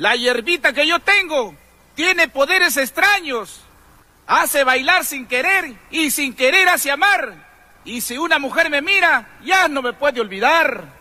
La hierbita que yo tengo tiene poderes extraños. Hace bailar sin querer y sin querer hace amar. Y si una mujer me mira, ya no me puede olvidar.